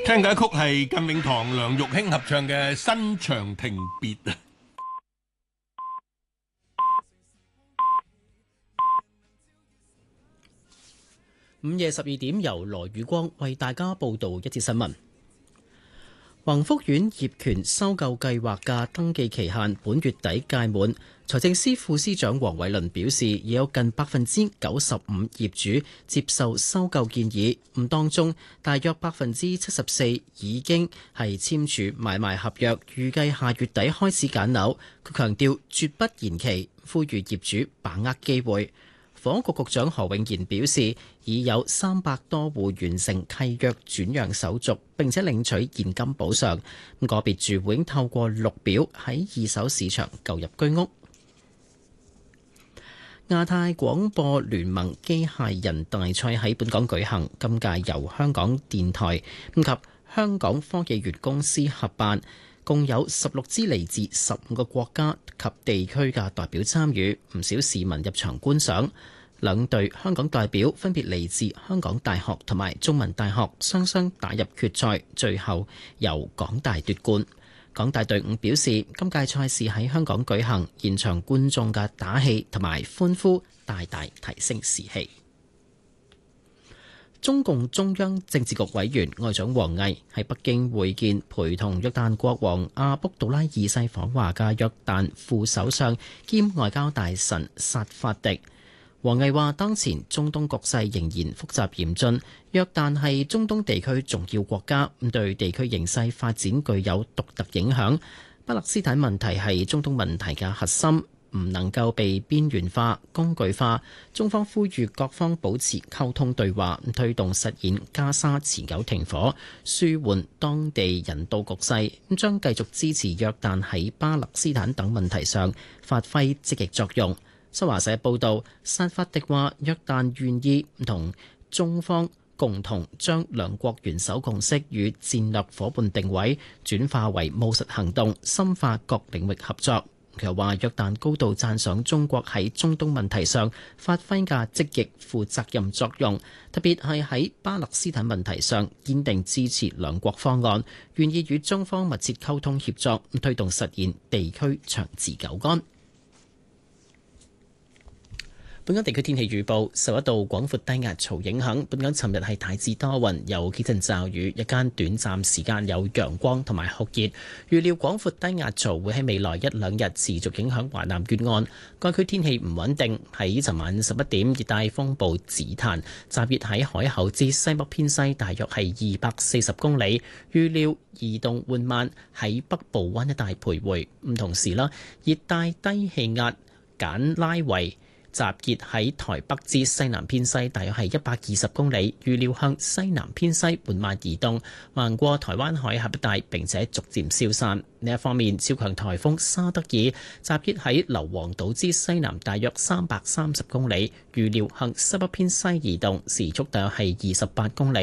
聽緊曲係靳永堂、梁玉卿合唱嘅《新長亭別》啊。 午夜12點，由羅宇光為大家報道一節新聞。宏福苑業權收購計劃嘅登記期限本月底屆滿，財政司副司長黃偉綸表示，已有近95%業主接受收購建議，當中大約74%已經係簽署買賣合約，預計下月底開始揀樓。佢強調絕不延期，呼籲業主把握機會。房屋局局長何永賢表示，已有300多戶完成契約轉讓手續，並且領取現金補償。個別住戶已經透過綠表喺二手市場購入居屋。亞太廣播聯盟機械人大賽喺本港舉行，今屆由香港電台及香港科技園公司合辦，共有16支嚟自15個國家及地區嘅代表參與，唔少市民入場觀賞。兩隊香港代表分別嚟自香港大學同埋中文大學，雙雙打入決賽，最後由港大奪冠。港大隊伍表示，今屆賽事喺香港舉行，現場觀眾嘅打氣同埋歡呼大大提升士氣。中共中央政治局委員外長王毅喺北京會見陪同約旦國王阿卜杜拉二世訪華嘅約旦副首相兼外交大臣薩法迪。王毅話：當前中東局勢仍然複雜嚴峻，約旦係中東地區重要國家，對地區形勢發展具有獨特影響。巴勒斯坦問題係中東問題嘅核心，唔能夠被邊緣化、工具化。中方呼籲各方保持溝通對話，推動實現加沙持久停火，舒緩當地人道局勢。將繼續支持約旦喺巴勒斯坦等問題上發揮積極作用。新華社報導，薩法迪話：約旦願意同中方共同將兩國元首共識與戰略夥伴定位轉化為務實行動，深化各領域合作。佢又話：約旦高度讚賞中國喺中東問題上發揮嘅積極負責任作用，特別係喺巴勒斯坦問題上堅定支持兩國方案，願意與中方密切溝通協作，推動實現地區長治久安。本港地區天氣預報，受一道廣闊低壓槽影響，本港尋日係大致多雲，有幾陣驟雨，日間短暫時間有陽光同埋酷熱。預料廣闊低壓槽會喺未來1、2日持續影響華南沿岸，該區天氣唔穩定。喺尋晚11點，熱帶風暴紫檀集結喺海口之西北偏西，大約係240公里，預料移動緩慢，喺北部灣一帶徘徊。同時啦，熱帶低氣壓簡拉維集結喺台北之西南偏西，大約係120公里，預料向西南偏西緩慢移動，橫過台灣海峽一帶，並且逐漸消散。另一方面，超強颱風沙德爾集結喺硫磺島之西南，大約330公里，預料向西北偏西移動，時速大約係28公里。